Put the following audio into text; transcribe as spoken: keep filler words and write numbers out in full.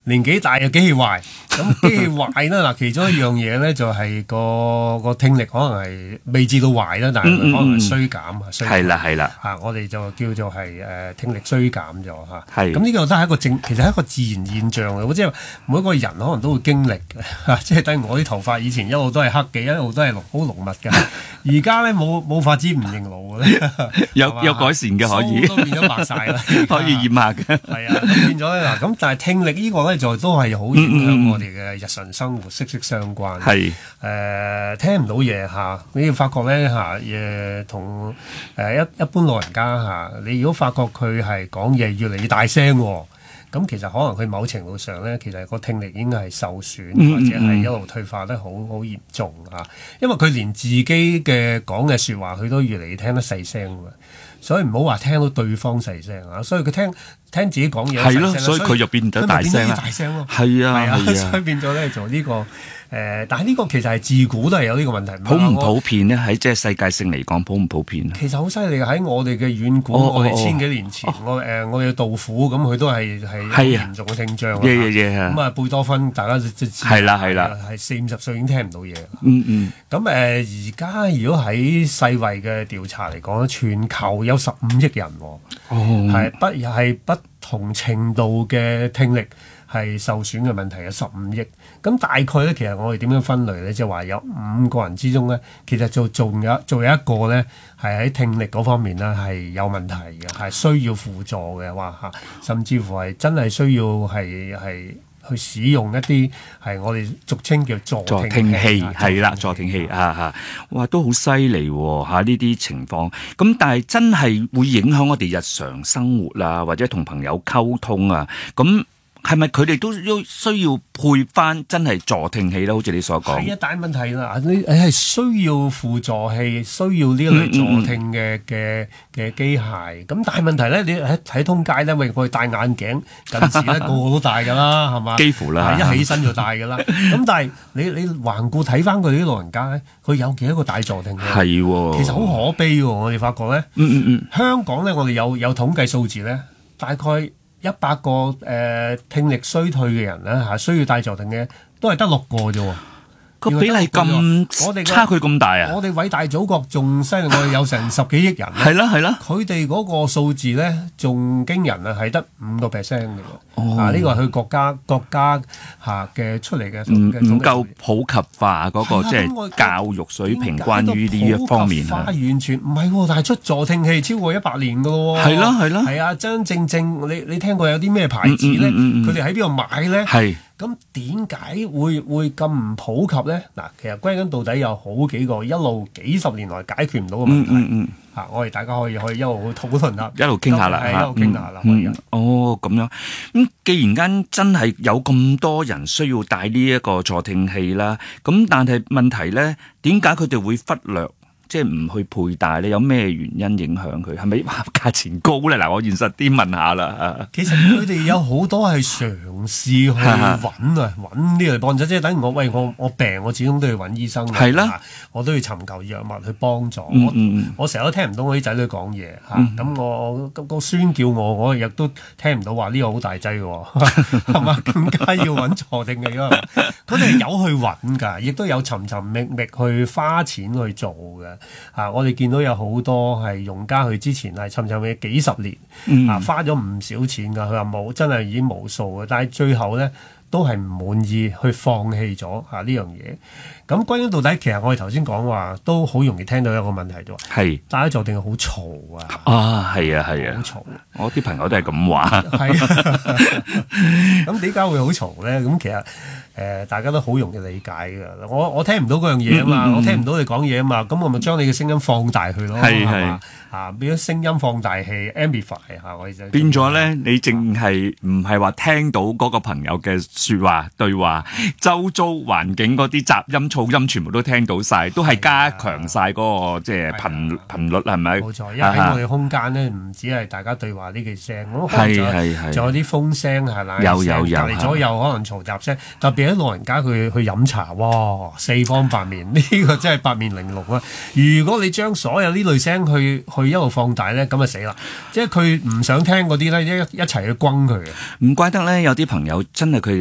年紀大嘅機器壞，咁機器壞咧嗱，其中一樣嘢咧就係個個聽力可能係未至到壞啦，但係可能係衰減啊，衰減係啦係啦嚇，我哋就叫做係誒聽力衰減咗嚇。 係咁呢個都係一個正，其實係一個自然現象嚟，即係每一個人可能都會經歷嘅嚇，即係等於我啲頭髮以前一路都係黑嘅，一路都係濃好濃密嘅，而家咧冇冇法子唔認老嘅咧， 有有改善嘅可以， 都變咗白晒啦， 可以染下嘅。 係啊，咁變咗咧嗱，咁但係聽力呢個咧就都係好影響我哋嘅日常生活，息息相關。 係誒聽唔到嘢嚇，你要發覺咧嚇誒同誒一一般老人家嚇，你如果發覺佢係講嘢越嚟越大聲喎。咁其實可能佢某程度上咧，其實個聽力已經係受損， 嗯、 或者係一路退化得好好嚴重嚇。因為佢連自己嘅講嘅説話，佢都越嚟越聽得細聲㗎。所以唔好話聽到對方細聲啊。所以佢聽聽自己講嘢係咯，所以佢就變得大聲啦。 大聲咯， 係啊係啊， 所以變咗咧做呢個。誒、呃，但係呢個其實係自古都係有呢個問題。 普唔普遍呢？喺即係世界性嚟講，普唔普遍？ 其實好犀利喺我哋嘅遠古， 哦、 我哋千幾年哦前，我誒、呃、我哋嘅杜甫咁，佢都係係好嚴重嘅聽障。咁啊，貝多芬大家都知係啦係啦， 係四五十歲已經聽唔到嘢。 嗯嗯。 咁誒，而家如果喺世衛嘅調查嚟講，全球有十五億人，係、哦、不係不同程度嘅聽力係受損嘅問題有十五億，咁大概咧，其實我哋點樣分類咧？即係話有五個人之中咧，其實就仲有仲有一個咧，係喺聽力嗰方面咧係有問題嘅，係需要輔助嘅，哇嚇，甚至乎係真係需要係係去使用一啲係我哋俗稱叫助助聽器，係啦，助聽器啊嚇，哇都好犀利喎嚇呢啲情況，咁但係真係會影響我哋日常生活啊，或者同朋友溝通啊，咁。係咪佢哋都要需要配翻真係助聽器咧？好似你所講。 係啊，但係問題啦，你你係需要輔助器，需要呢一類助聽嘅嘅嘅機械。咁但係問題咧，你喺睇通街咧，喂，我哋戴眼鏡，近視咧個個都戴㗎啦，係嘛？ 幾乎啦， 一起身就戴㗎啦。咁但係你你環顧睇翻佢啲老人家咧，佢有幾多個戴助聽器？ 係喎， 其實好可悲喎！我哋發覺咧， 嗯嗯嗯， 香港咧，我哋有有統計數字咧，大概一百個誒、呃、聽力衰退嘅人咧嚇，需要戴助聽嘅都係得六個啫喎， 個比例咁，我哋差距咁大啊！ 我哋偉大祖國仲犀利，我哋有成十幾億人， 係啦係啦， 佢哋嗰個數字咧仲驚人啊，係得五個 percent 嘅喎。 哦、 啊，呢、這個係佢國家國家嚇嘅出嚟嘅， 唔唔夠普及化嗰、那個即係教育水平，關於呢一方面啊， 完全唔係喎，但係出助聽器超過一百年嘅喎， 係咯係咯， 係啊，真真正正你你聽過有啲咩牌子咧？佢哋喺邊度買咧？ 係。 咁點解會會咁唔普及咧？嗱，其實歸根到底有好幾個一路幾十年來解決唔到嘅問題。嗯嗯嚇、嗯，我哋大家可以可以一路討論下， 一路傾下啦， 係一路傾下啦，可以。 哦，咁樣咁，既然間真係有咁多人需要戴呢一個助聽器啦，咁但係問題咧，點解佢哋會忽略？即係唔去佩戴咧，有咩原因影響佢？係咪價錢高咧？嗱，我現實啲問下啦。 其實佢哋有好多係嘗試去揾啊，揾呢類幫助，即係等於我喂我我病，我始終都要揾醫生。係啦，我都要尋求藥物去幫助。嗯嗯、我我成日都聽唔到我啲仔女講嘢嚇，咁、嗯、我個、個孫叫我，我亦都聽唔到話呢個好大劑喎，係嘛？更加要揾助聽器咯。佢哋有去揾㗎，亦都有尋尋覓覓去花錢去做嘅。啊！我哋見到有好多係用家，佢之前係尋尋嘅幾十年，嗯、啊花咗唔少錢㗎。佢話冇真係已經無數嘅，但係最後咧都係唔滿意，去放棄咗啊呢樣嘢。咁歸根到底，其實我哋頭先講話都好容易聽到一個問題啫喎，係戴咗助聽器好嘈啊！啊，係啊，係啊，好嘈！我啲朋友都係咁話。係啊，咁點解會好嘈咧？咁其實。誒、呃，大家都好容易理解㗎。我我聽唔到嗰樣嘢啊嘛，嗯嗯、我聽唔到你講嘢啊嘛，咁我咪將你嘅聲音放大佢咯，係係啊，變咗聲音放大器 amplify 嚇，我意思變咗咧，你淨係唔係話聽到嗰個朋友嘅説話對話，周遭環境嗰啲雜音噪音全部都聽到晒，都係加強晒嗰、那個即係頻頻率係咪？冇錯，因為喺我哋空間咧，唔止係大家對話呢句聲，咁係係係，仲有啲風聲係啦，有有有，隔離左右可能嘈雜聲，特別。啲老人家佢去飲茶，哇，四方八面，呢、這個真係八面玲瓏啊！如果你將所有呢類聲去去一路放大咧，咁啊死啦！即係佢唔想聽嗰啲咧，一一齊去轟佢嘅。唔怪得咧，有啲朋友真係佢。